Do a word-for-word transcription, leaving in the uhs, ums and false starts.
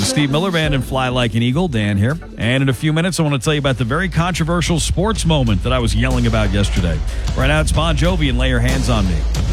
Steve Miller Band and Fly Like an Eagle. Dan here. And in a few minutes, I want to tell you about the very controversial sports moment that I was yelling about yesterday. Right now, it's Bon Jovi and Lay Your Hands on Me.